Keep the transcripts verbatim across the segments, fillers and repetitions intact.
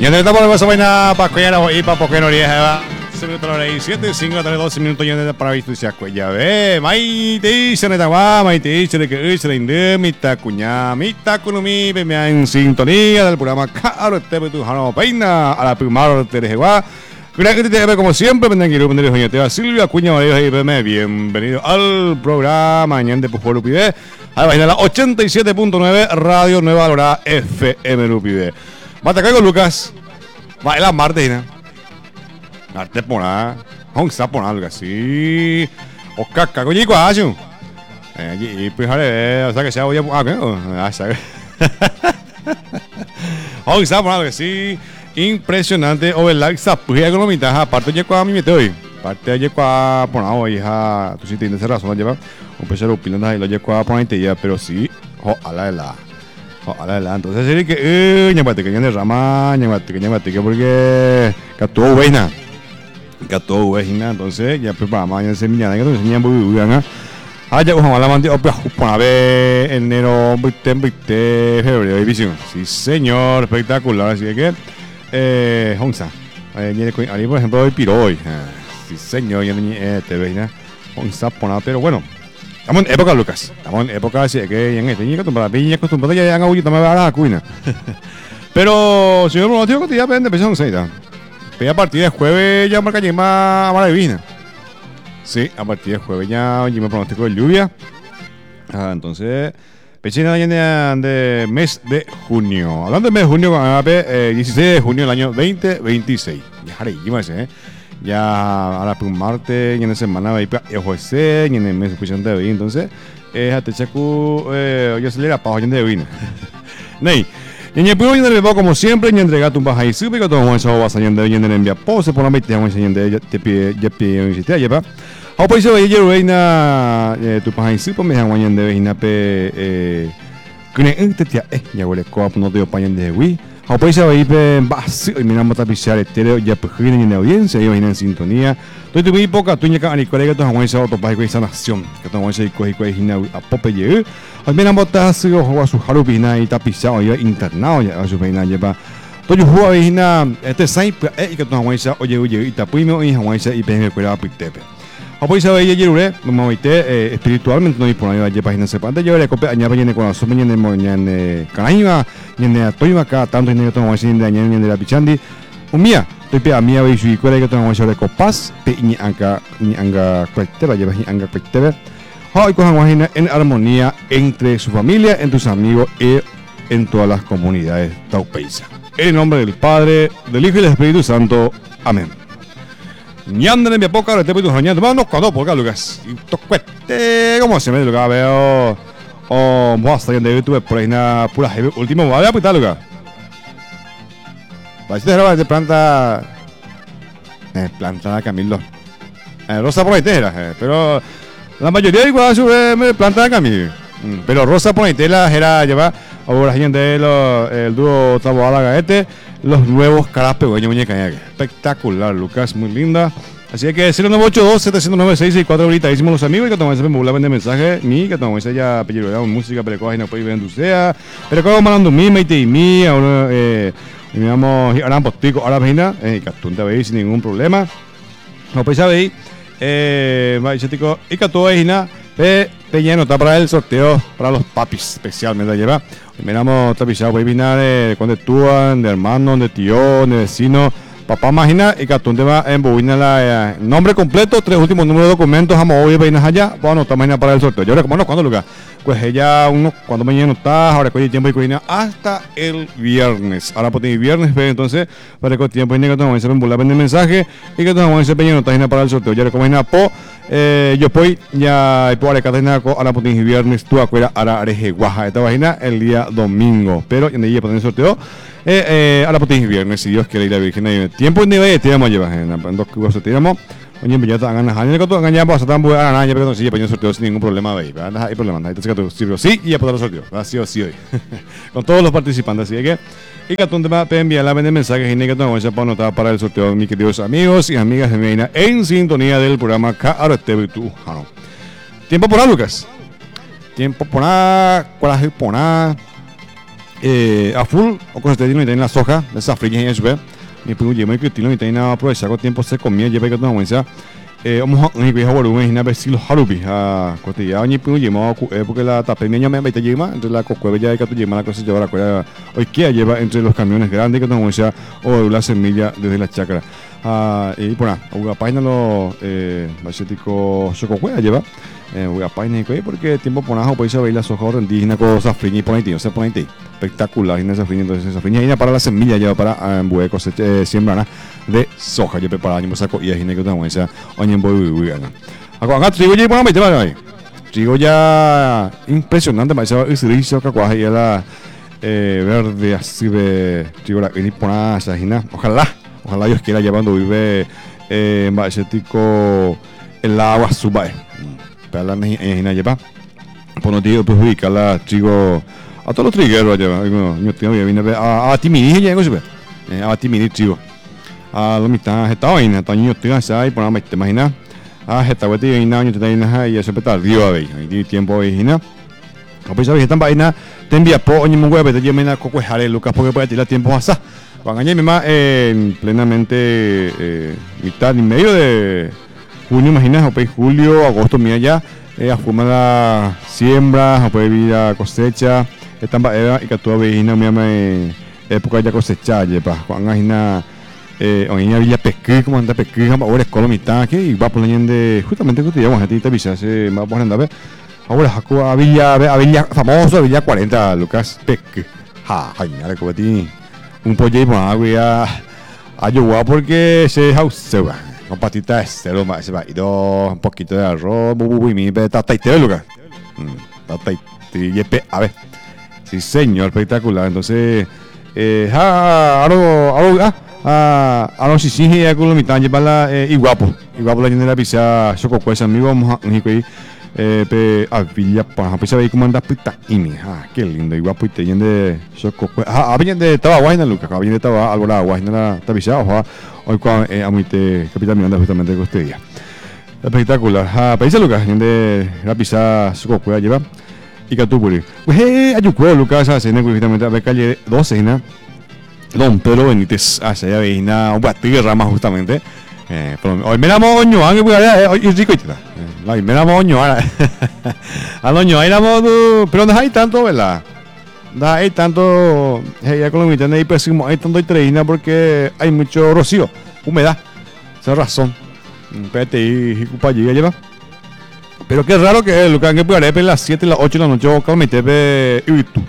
Y en el etapa de esa vaina para cuidar y para porque no haría se minutos la hora siete, cinco, doce minutos y en para visto ya cuya ve, mai te se neta va, mai te se que se le inde mitad cuña, mitad economía, me en sintonía del programa Caro T V tu Jano Peina a la primera te deja. Gracias que te como siempre, bienvenido a Silvia Cuña María y bienvenido al programa Mañana de Pujo Lupide. A la ochenta y siete punto nueve Radio Nueva Hora F M Lupide. Mata acá con Lucas. Va la Martina. Arte por nada. Un sapo algo así. O caca con chico acho. Eh, y pues jale, o sea que se voy a ah, ah, sabe. Un sapo algo así. Impresionante. O verdad, sapo ya con la mitad, aparte ya con mi mete hoy. Parte ya con por nada hoy, ja, tú sí tienes razón, lleva. Un peso de opinión ahí lo ya con por ahí ya, pero sí, jo, ala de la. Oh, ala, entonces sería que eh ñamate que ñande rama, ñamate que ñamate que porque cató buena. Cató buena, entonces ya prepara mañana se mañana que entonces ñambo buena. Allá ojalá la mande opia para ver enero, septiembre, febrero y visión. Sí, señor, espectacular, así que eh Honsa. Eh ahí por ejemplo hoy piro hoy. Sí, señor, ya eh te veina. Honsa pona, pero bueno. Estamos en época, Lucas. Estamos en época así que en este niño para piña acostumbrado ya han oído también a la cuina. Pero señor pronóstico que ya depende de persona seita. A partir de jueves ya marca más maravilla. Sí, a partir de jueves ya me pronóstico de lluvia. Ah, entonces, pechina de mes de junio. Hablando del mes de junio, eh, dieciséis de junio del año veinte veintiséis. Ya haré, ¿eh? Ya a la martes y en la semana va a ir a jueves y en el mes de de vino. Entonces, es a Techacu, yo se le da para hoy de vino. Ney, y en el primer día de como siempre, y entregar tu baja y sube, que todo el mundo va a salir de bien en envía pose, por la mitad, vamos a salir de te pide, ya pide, y te lleva. A pues yo ayer reina tu baja y sube, me dejan mañana de vina pe, eh, que en este día, eh, ya huele coa, no te opañan de Wii. A pues ya ir base y miramos a pisar el tele ya pues en la audiencia y en sintonía. Estoy tu mi poca tu ñaca ani colega tu hawan sa to pai ko nación que tu hawan sa ko ko hina a pope ye. Al miramos ta su ho su harubina y ta pisao ya internado ya su peina lleva. To yo ho hina este sai e que tu hawan sa oye oye y ta puimo y hawan sa y pe ko ra pitepe. A pues ya ye yure no me oite espiritualmente no disponible ya página se pante yo le cope añaba yene con su mañana mañana canaima yene a toima ka tanto yene to hawan sa yene yene la pichandi. Umia tapi amia we sui ko le que tengo sobre copas pe ni anga ni anga cueteba lleva ni anga cueteba hoy con imagina en armonía entre su familia, en tus amigos y en todas las comunidades taupeisa. En el nombre del Padre, del Hijo y del Espíritu Santo. Amén. Ñanda en mi época de Espíritu Santo, hermanos, cuando por acá Lucas. Y toquete, ¿cómo se me lo veo? Oh, vamos a de YouTube por ahí na pura último, va a apretar Lucas. Este es de planta eh, planta Camilo eh, rosa por ahí tela eh, pero la mayoría igual sube eh, planta Camilo mm, pero rosa por ahí tela era llevar ahora gente de los el dúo Taboada este los nuevos caras pequeños muñeca espectacular Lucas muy linda así que cero nueve ocho dos siete cero nueve seis seis cuatro ahorita hicimos los amigos y que tomamos ese me vender mensaje ni que tomamos ella pellería música pero coge no puede ver en tu sea pero como mandando mi mate y mi ahora eh y miramos ahora postico ahora vena eh Catunta veis sin ningún problema no pues sabéis eh chico y Catu vena pe peñeno está para el sorteo para los papis especialmente lleva miramos tapizado voy vinar de cuando actúan de hermano de tío de vecino papá imagina y Catunta va en bobina la eh, nombre completo tres últimos números de documentos vamos hoy veinas allá bueno está mañana para el sorteo yo recomiendo cuando lugar pues ella uno cuando mañana está ahora con el tiempo y coina hasta el viernes ahora por el viernes pero entonces para que el tiempo y que vamos a hacer un volar vender mensaje y que vamos a hacer peña no está para el sorteo yo recomiendo po eh, yo voy ya por la cadena ahora por el viernes tú acuerdas ahora areje guaja esta página el día domingo pero en ella por el sorteo eh, eh, ahora por el viernes si Dios quiere ir a la Virgen el tiempo en nivel te vamos a llevar en dos cubos te vamos oye, ya te ganas años que tú engañas pues tan buena año pero no sigue poniendo sorteo sin ningún problema ahí, ¿verdad? Hay problema, ahí te saca tu sirve sí y ya podrás sorteo, así o sí hoy. Con todos los participantes, así que y que tú te envías la vender mensajes y que tú vamos a anotar para el sorteo mis queridos amigos y amigas de Medina en sintonía del programa Caro T V tu Jano. Tiempo por nada, Lucas. Tiempo por nada, coraje por nada. eh, a full, o cosas de no la soja, esa frilla y eso, mi primo lleva que tiene y na aprovechar con tiempo se comía lleva que no mensa eh vamos a ni que hago volumen na vesilo harubi a cotidiano ni primo lleva porque la tapemia me mete lleva entre la cocueva ya que tú lleva la cosa lleva la cueva hoy que lleva entre los camiones grandes que no mensa o la semilla desde la chacra ah y por una página lo eh básico chococueva lleva eh una página y porque tiempo ponajo pues ver las hojas indígenas cosas friñi y poner tío se pone ahí espectacular en esa friña entonces esa friña para la semilla ya para en bue cosecha eh, siembra de soja yo prepara ni saco y ahí que tengo esa oñen boy uy gana acá trigo ya para meter ahí trigo ya impresionante me esa es rico que cuaja ya la eh, verde así de trigo la ni pona esa gina ojalá ojalá Dios quiera llevando vive eh, en basetico el agua suba para la gina lleva por no digo perjudicar la trigo a todos los trigueros allá, yo tengo que venir a a timini ya no se ve, a timini trigo, a lo mitad está hoy, está niño tío así por nada te imaginas, a esta vez tiene un año te da y eso está río a ver, y tiempo hoy hina, a pesar de que están vaina, te envía por ni mungo te lleva na coco jale Lucas porque puede tirar tiempo así, van a llevar más en plenamente mitad y medio de junio, imaginas, o pues julio, agosto, mira ya, a fumar la siembra, a poder ir a cosecha. Están baera y que tú ves na me llama época ya cosechar lleva cuando hay na eh hoy había pesque como anda pesque ahora es colomita que y va por la gente justamente que te llevamos a ti te avisa se va por andar ahora jaco había había famoso había cuarenta Lucas pesque ja ay mira que ti un pollo y agua a ayudar porque se house se va con patitas cero más se va y dos un poquito de arroz bubu mi beta taite Lucas taite a ver. Sí, señor, espectacular. Entonces, eh, ah, ahora, ahora, ah, ahora sí, sí, ya con la mitad, llevarla, eh, y guapo, y guapo la gente de la pizza, choco pues, amigo, vamos a, eh, pe, a Villa, para, pues, a ver cómo anda pita, y mi, ah, qué lindo, y guapo, y te llenan de choco pues, ah, habían de Taba Guayna, Lucas, habían de Taba, algo la Guayna, la pizza, ojo, hoy cuando, eh, a mí te, capitán Miranda, justamente con este día. Espectacular, ah, país Lucas, gente de la pizza, choco pues, lleva. Y que tú puedes, pues, ayuco, Lucas, hace justamente a ver calle doce, ¿no? Don Pedro Benítez, hace ya veina, un batiguerra más justamente. Eh, pero hoy me la moño, aunque voy a hoy es rico, hoy me la moño, ahora, al oño, ahí la modo, pero no hay tanto, ¿verdad? No hay tanto, ya con lo que me ahí pésimo, hay tanto treina porque hay mucho rocío, humedad, esa razón. Espérate, y culpa llega, lleva. Pero qué raro que es, Lucas, que puede a las siete, las ocho de la noche, o calmete, ve,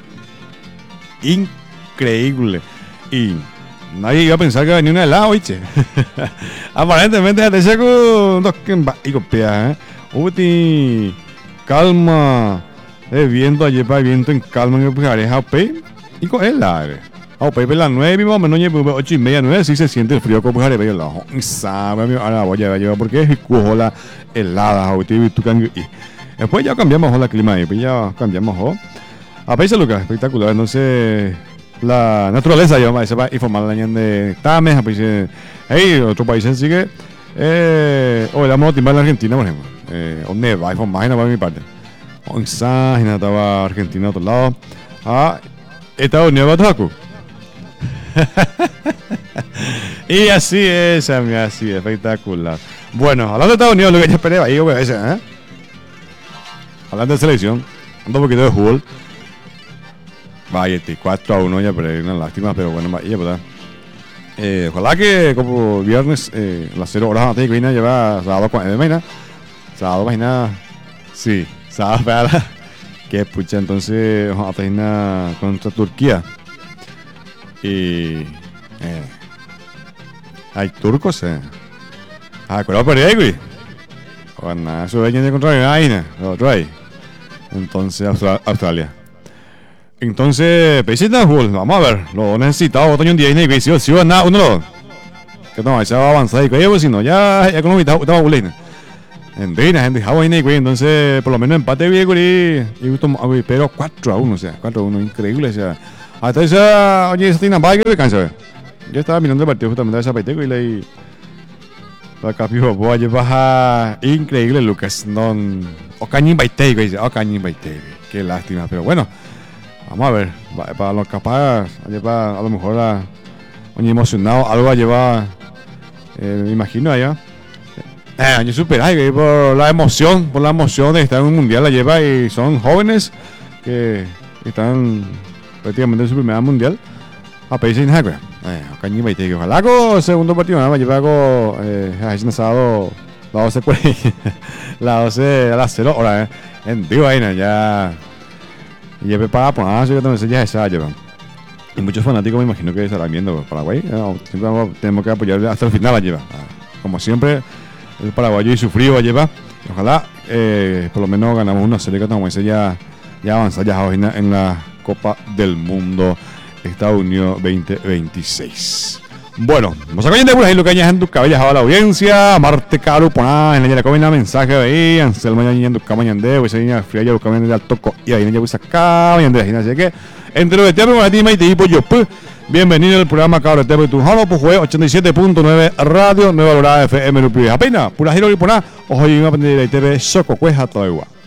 increíble. Y nadie iba a pensar que venía una helada, oye. Aparentemente, te saco dos que y copia, ¿eh? Uti, calma, eh, viento allí para viento en calma, que pues areja, y con el aire. A pe, las nueve, más o menos, ocho y media, nueve, sí se siente el frío, como areja, la sabe, ahora voy a llevar, porque es la helada, y tú cambias. Después ya cambiamos la clima ahí, pues ya cambiamos. A pesar de Lucas, espectacular, entonces. La naturaleza ya se va a informar la gente de Tames, a países, hey, otro país sigue, eh, o el amor timbar en Argentina, por ejemplo, eh, o neva, hay forma, para mi parte, o en Ságina, estaba Argentina a otro lado, ah, Estados Unidos, Bataco. Y así es, así, espectacular. Bueno, hablando de Estados Unidos, lo que yo esperaba, ahí, güey, ese, ¿eh? Hablando de selección, ando un poquito de fútbol. Vaya, cuatro a uno ya, pero es una lástima, pero bueno, vaya, ¿verdad? Eh, ojalá que como viernes, eh, las cero horas antes de que viene, lleva sábado con el Maina. Sábado, imagina, sí, sábado para que pucha, entonces, Argentina contra Turquía. Y, eh, hay turcos, eh. Ah, cuidado por ahí, güey. Bueno, eso es de contra Argentina, otro ahí. Entonces, Australia. Entonces, pesita fútbol, vamos a ver, lo necesitado, otro día y que si si va nada, uno que no, ya va a avanzar y que si no, ya ya con mi estaba bullying. En Dina, gente, Hawaii y entonces por lo menos empate bien y y pero cuatro a uno, o sea, cuatro a uno, increíble, o sea. Hasta esa, oye, esa tiene una vaga que cansa. Yo estaba mirando el partido justamente de esa Paiteco y leí la capio boya baja increíble Lucas, no o cañín Paiteco dice, o cañín Paiteco. Qué lástima, pero bueno. Vamos a ver, va- para los capaz, lleva a lo mejor a, un emocionado, algo a llevar, eh, me imagino allá. Eh, año super, ay, por la emoción, por la emoción de estar en un mundial la lleva y son jóvenes que están prácticamente en su primera mundial. A pedir sin hacker. Eh, acá ni me dice, ojalá con segundo partido nada más lleva con eh, así nasado la doce por ahí, la doce a las cero horas, eh. En vivo ahí, ¿no? Ya lleve para poner así que también se ya esa lleva. Y muchos fanáticos me imagino que estarán viendo Paraguay. No, siempre vamos, tenemos que apoyar hasta el final la lleva. Como siempre, el paraguayo y su frío la lleva. Y ojalá eh, por lo menos ganamos una serie que estamos ya, ya avanza ya hoy en la, en la Copa del Mundo Estados Unidos veinte veintiséis. Bueno, vamos a coñar por ahí lo que hayas en tu cabellas a la audiencia. Marte Caro, poná, en la yara comina mensaje ahí. Anselmo ya en tu cama yande, pues ahí ya fría ya buscando en el toco y ahí ya pues acá yande, así que entre los de tiempo con la tima y te tipo yo pues. Bienvenido al programa Cabro Tepe tu Jano, pues fue ochenta y siete punto nueve Radio Nueva Valorada F M Lupi. Apenas, pura giro y poná, ojo y una pendiente de T V Soco Cueja todo igual.